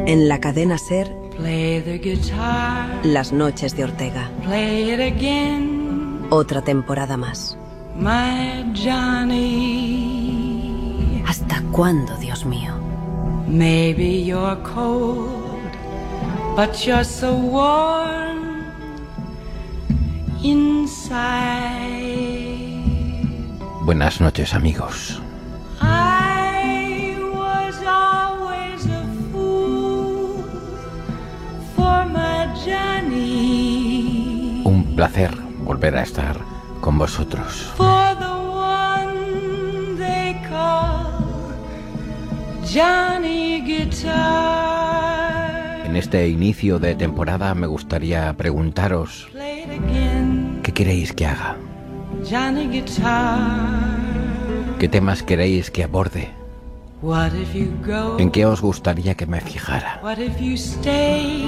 En la cadena SER, Play the guitar, Las noches de Ortega. play it again, Otra temporada más. my Johnny. ¿Hasta cuándo, Dios mío? Maybe you're cold, but you're so warm inside. Buenas noches, amigos. I was always a fool for my Johnny. Un placer volver a estar con vosotros. For the one they call Johnny Guitar. En este inicio de temporada me gustaría preguntaros Play it again, qué queréis que haga, Johnny Guitar. qué temas queréis que aborde, What if you go? en qué os gustaría que me fijara. What if you stay?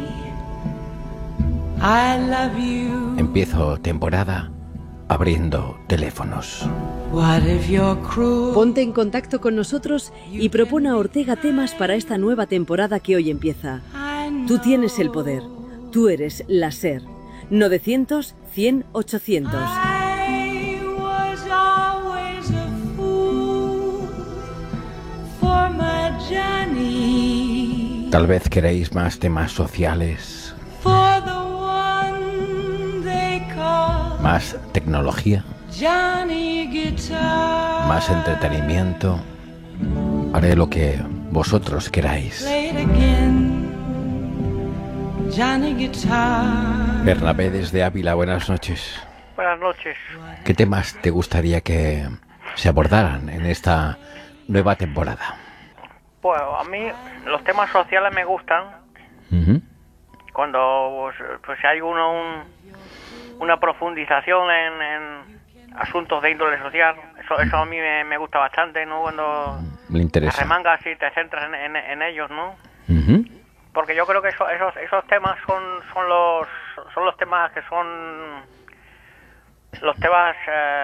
I love you. Empiezo temporada abriendo teléfonos. What if you're cruel? Ponte en contacto con nosotros y propone a Ortega temas para esta nueva temporada que hoy empieza. I know. Tú tienes el poder. Tú eres la SER. 900-100-800. I was always a fool for my Johnny. Tal vez queréis más temas sociales, For the one they call más tecnología, Johnny Guitar. más entretenimiento. Haré lo que vosotros queráis. Play it again, Johnny Guitar. Bernabé desde Ávila, buenas noches. Buenas noches. ¿Qué temas te gustaría que se abordaran en esta nueva temporada? Pues a mí los temas sociales me gustan. Ujú. Cuando pues hay una profundización en asuntos de índole social. Eso a mí me gusta bastante, ¿no? Cuando Me interesa. arremangas y te centras en ellos, ¿no? Ujú. Porque yo creo que esos temas son los temas que son los temas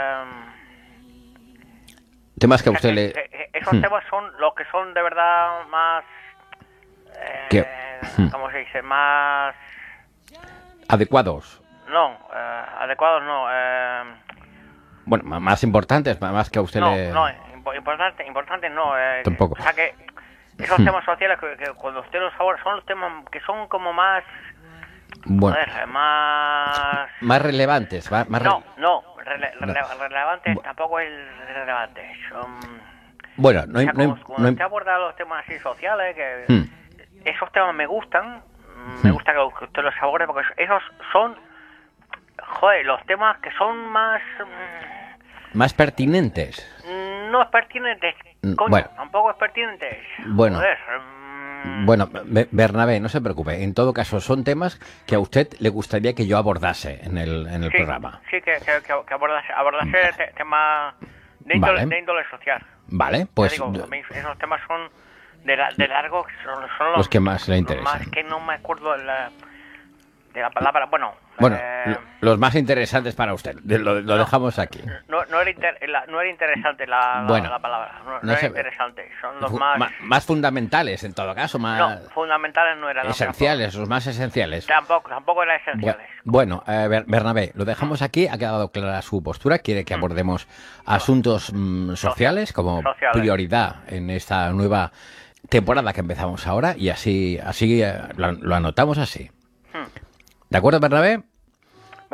Temas que a usted le... esos temas son los que son de verdad más Que- ¿cómo se dice? Más adecuados. no, adecuados no, Bueno, más importantes, más que a usted no, le... no, importante no, Tampoco. o sea que esos temas sociales que cuando usted los aborda son los temas que son como más Bueno, joder, más más relevantes. relevantes tampoco es relevante. Bueno, no hay... O sea, no hay- cuando no hay- usted aborda los temas así sociales, que Hmm. esos temas me gustan, me gusta que usted los aborde porque esos son, joder, los temas que son más, más pertinentes. no es pertinentes, coño, Bueno. tampoco es pertinentes. Bueno. Joder, Bueno, Bernabé, no se preocupe. En todo caso, son temas que a usted le gustaría que yo abordase en el sí, programa. sí, que abordase temas de Vale. índole social. Vale, Ya pues digo, a mí esos temas son de largo, son los que más le los interesan. más que no me acuerdo de la palabra. Bueno, Bueno, los más interesantes para usted. Lo dejamos aquí. no era interesante la Bueno, palabra. No no era sé. interesante. Son los más. Más fundamentales, en todo caso, más No, fundamentales no eran. esenciales, los más esenciales. Tampoco eran esenciales. Bueno, Bernabé, lo dejamos aquí. Ha quedado clara su postura. Quiere que abordemos asuntos sociales como Sociales. prioridad en esta nueva temporada que empezamos ahora y así lo anotamos así. ¿De acuerdo, Bernabé? Me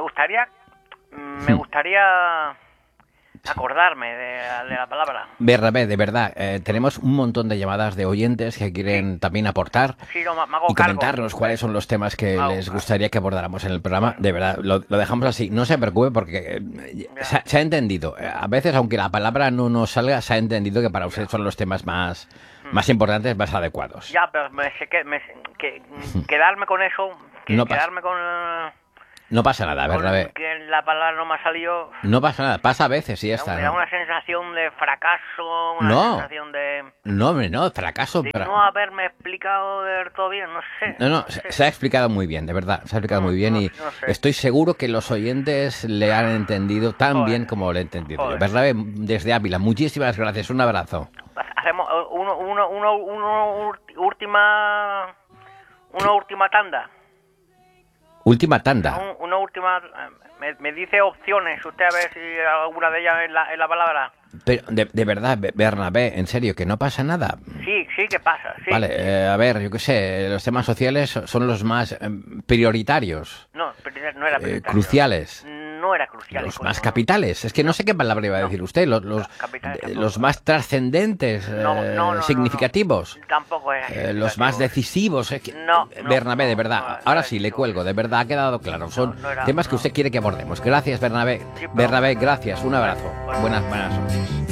gustaría acordarme de la palabra. Bernabé, de verdad, tenemos un montón de llamadas de oyentes que quieren también aportar Sí, no, me hago y cargo. comentarnos cuáles son los temas que Hago les cargo. gustaría que abordáramos en el programa. De verdad, lo dejamos así. No se preocupe porque se ha entendido. A veces, aunque la palabra no nos salga, se ha entendido que para usted son los temas más importantes, más adecuados. Ya, pero quedarme con eso, No pasa. quedarme con No pasa nada, Bernabé. que la palabra no me ha salido. No pasa nada. Pasa a veces y ya está. Me da ¿no? una sensación de fracaso, una No. sensación de No, hombre, no, fracaso. no haberme explicado del todo bien, no sé. No, se ha explicado muy bien, de verdad. Se ha explicado muy bien y no sé. estoy seguro que los oyentes le han entendido tan Joder. bien como lo he entendido yo. Joder. Bernabé, desde Ávila, muchísimas gracias. Un abrazo. Una última tanda. Última tanda. Una última... Me dice opciones, usted a ver si alguna de ellas es la palabra. Pero, de verdad, Bernabé, en serio, que no pasa nada. Sí, ¿qué pasa? Sí. Vale, a ver, yo qué sé, los temas sociales son los más prioritarios. No era prioritario. Cruciales. No era crucial. Los más capitales. Es que no sé qué palabra iba a decir usted. Los más trascendentes, significativos. Tampoco era. Los más decisivos. Es que, Bernabé, de verdad. Ahora sí, le cuelgo. De verdad, ha quedado claro. Son temas que usted quiere que abordemos. Gracias, Bernabé. Bernabé, gracias. Un abrazo. Buenas noches.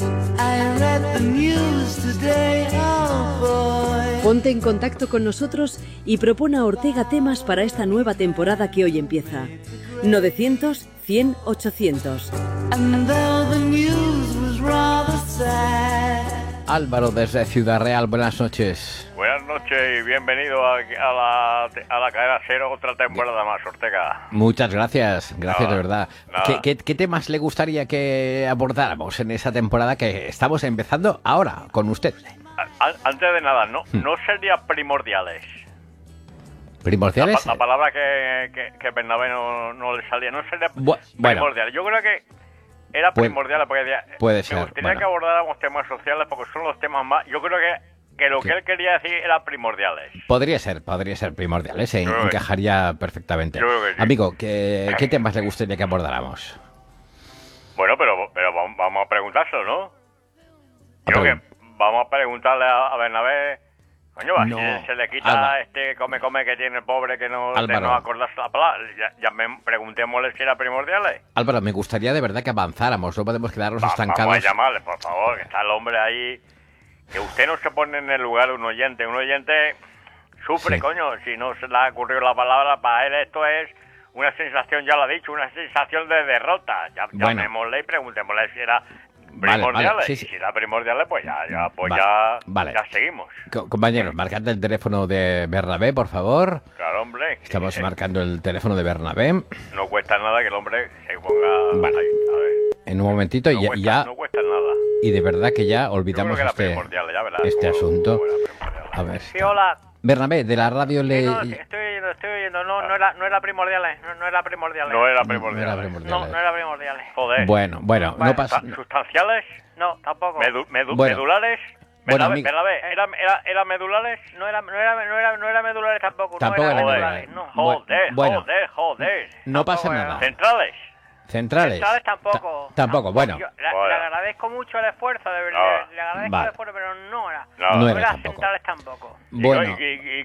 Ponte en contacto con nosotros y propone a Ortega temas para esta nueva temporada que hoy empieza. 900 100 800. Álvaro desde Ciudad Real, buenas noches. Buenas noches y bienvenido a la cadena Cero, otra temporada más, Ortega. Muchas gracias, de verdad. Nada. ¿Qué temas le gustaría que abordáramos en esa temporada que estamos empezando ahora con usted? Antes de nada, no sería primordiales. ¿Primordiales? La palabra que Bernabé no le salía, no sería Bueno. primordial. Yo creo que era primordial porque puede me ser, gustaría bueno. que abordáramos temas sociales porque son los temas más... Yo creo que lo que él quería decir era primordiales. Podría ser primordiales, encajaría perfectamente. Yo creo que sí. Amigo, ¿qué temas le gustaría que abordáramos? Bueno, pero vamos a preguntárselo, ¿no? Creo que vamos a preguntarle a Bernabé... Coño, No, si se le quita come que tiene el pobre que no, de no acordarse la palabra. Ya preguntémosle si era primordiales. Álvaro, me gustaría de verdad que avanzáramos, no podemos quedarnos estancados. Vamos a llamarle, por favor, que está el hombre ahí. Que usted no se pone en el lugar de un oyente. Un oyente sufre, Sí. coño, si no se le ha ocurrido la palabra. Para él esto es una sensación, ya lo ha dicho, una sensación de derrota. Bueno. Llamémosle y preguntémosle si era... Vale, primordiales, sí. y si era primordiales, pues ya seguimos. Compañeros, marcad el teléfono de Bernabé, por favor. Claro, hombre. Estamos marcando el teléfono de Bernabé. No cuesta nada que el hombre se ponga... Vale. Ahí, a ver. En un momentito No cuesta nada. y de verdad que ya Yo olvidamos creo que era primordial, ya verás este cómo asunto. era primordial. A ver. Sí, hola. Bernabé, de la radio le... Sí, no, sí, estoy oyendo. No era primordiales. No era primordiales. No era No primordial. era primordial. No era primordiales. Joder. Bueno, no pasa... ¿Sustanciales? No, tampoco. Bueno. ¿Medulares? Bueno, Bernabé, ¿era medulares? No era medulares tampoco. Tampoco no era medulares. medulares. No. Bueno. Joder. No pasa Tampoco era. nada. ¿Centrales? Centrales. Centrales tampoco. Tampoco, bueno. Yo le Bueno. agradezco mucho el esfuerzo, de Ah. verdad. Le agradezco Vale. el esfuerzo, pero no era. No era era tampoco. centrales tampoco. Bueno,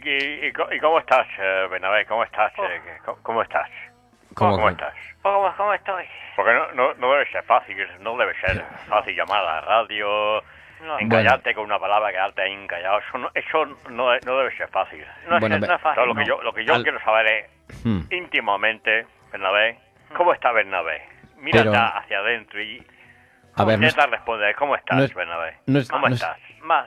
¿Y cómo estás, Bernabé? ¿Cómo estás? ¿Cómo estás? ¿Cómo ¿Cómo que? estás? ¿Cómo estoy? Porque no debe ser fácil, fácil llamar a la radio, No. encallarte con una palabra, quedarte ahí encallado. Eso no debe ser fácil. Bueno, No es fácil. Entonces, lo que yo quiero saber es, íntimamente, Bernabé, ¿cómo está Bernabé? Mira Pero- hacia adentro y a ver, intenta responder. ¿Cómo estás, no es- Bernabé? no es- ¿Cómo no es- estás? Mal.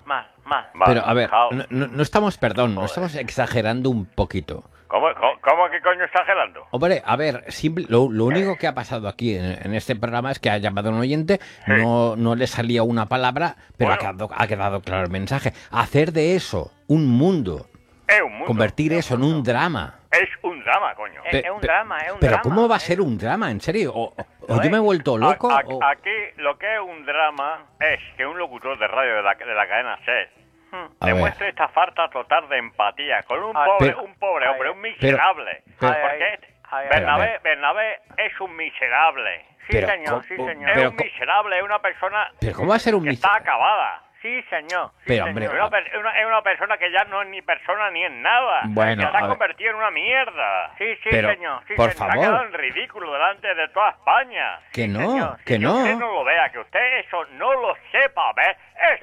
pero a ver, Jao. no estamos, perdón, no Joder. estamos exagerando un poquito. ¿Cómo que coño exagerando? Hombre, a ver, lo único que ha pasado aquí en este programa es que ha llamado un oyente, no le salía una palabra, pero Bueno. ha quedado claro el mensaje. Hacer de eso un mundo, Es un mundo. convertir eso en un drama. Es un drama, coño. Es un drama. Pero ¿cómo va a ser un drama, en serio? ¿O yo me he vuelto loco? o- Aquí lo que es un drama es que un locutor de radio de la cadena SER A ver. demuestre esta falta total de empatía con un Ay, pobre, pero- un pobre hombre, un miserable. pero- Porque Ay, Bernabé es un miserable. Sí, Pero, señor, sí, señor. Es Pero un miserable, es una persona ¿Pero cómo va a ser un que está miserable? acabada. Sí, señor. Sí, Pero, señor. hombre, Es una persona que ya no es ni persona ni es nada. Bueno, que se a ha ver. convertido en una mierda. Sí, Pero, señor. Sí, por señor. Se ha quedado favor, en ridículo delante de toda España. que no, señor, que Que usted no. no lo vea, que usted eso no lo sepa, ¿ves?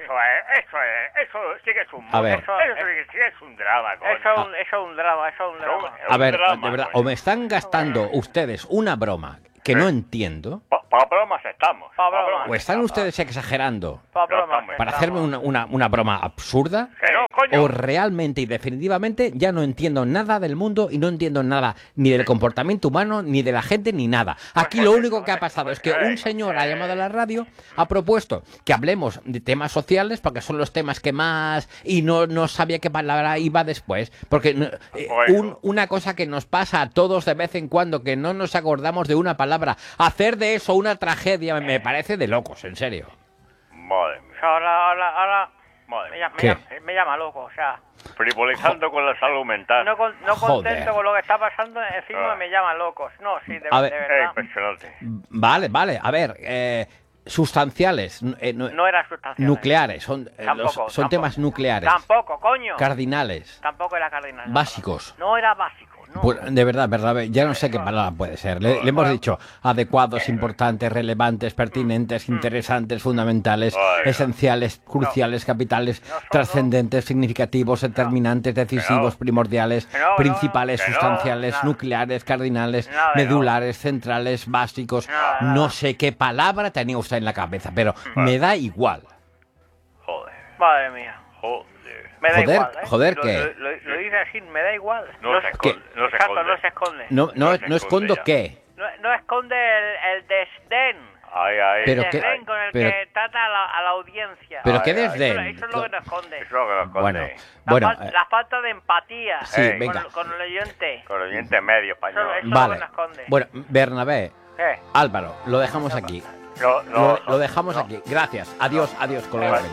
Eso sí que es un A ver. Eso sí que es un drama, coño. Eso es un drama. A ver, drama, de verdad, coño. o me están gastando ustedes una broma que no entiendo. Para bromas estamos. Pa' pa' bromas. ¿O están ustedes exagerando Pa' No bromas, estamos. para estamos. hacerme una broma absurda? Que no, coño. ¿O realmente y definitivamente ya no entiendo nada del mundo y no entiendo nada ni del comportamiento humano, ni de la gente, ni nada? Aquí lo único que ha pasado es que un señor ha llamado a la radio, ha propuesto que hablemos de temas sociales porque son los temas que más... y no sabía qué palabra iba después. Porque una cosa que nos pasa a todos de vez en cuando, que no nos acordamos de una palabra, hacer de eso una tragedia me parece de locos, en serio. Madre mía. O sea, ahora Madre mía. ¿Qué? me llama loco, o sea, Frivolizando con la salud mental. no Joder. contento con lo que está pasando, encima Ah. me llama locos. No, sí, de A ver. verdad. Impresionante. Vale, a ver, sustanciales, No era sustancial. nucleares, son Tampoco, son temas nucleares, Tampoco, coño. cardinales, Tampoco era cardinal. no. básicos. No era básico, no. Pues, de verdad, ya no sé qué palabra puede ser. Le hemos dicho adecuados, importantes, relevantes, pertinentes, interesantes, fundamentales, Ay, esenciales, cruciales, capitales, No, trascendentes, significativos, determinantes, decisivos, primordiales, No, principales, que no, sustanciales, nada. nucleares, cardinales, Nada de medulares, centrales, básicos. Nada, No nada. sé qué palabra tenía usted en la cabeza, pero me da igual. Joder. Madre mía. Joder. Me da Joder, igual, ¿eh? joder, Lo- ¿qué? Lo dice así, me da igual. No se esconde. No se Exacto, esconde. no se esconde. No escondo ya. qué. No esconde el desdén. Ay, ay. Pero El qué- desdén con el pero- que trata a la audiencia. Pero Ay, qué ay, desdén. Eso es lo que no esconde. Eso es lo que nos Bueno, esconde. bueno, La falta de empatía sí, Ey. venga. con el oyente. Con el diente medio español. Eso- Vale. no me esconde. Bueno, Bernabé, ¿Qué? Álvaro, lo dejamos aquí. Lo dejamos aquí. Gracias. Adiós, colega.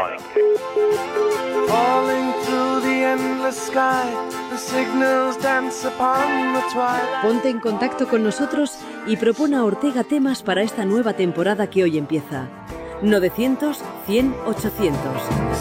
Falling through the endless sky, the signals dance upon the twilight. Ponte en contacto con nosotros y propone a Ortega temas para esta nueva temporada que hoy empieza. 900 100 800.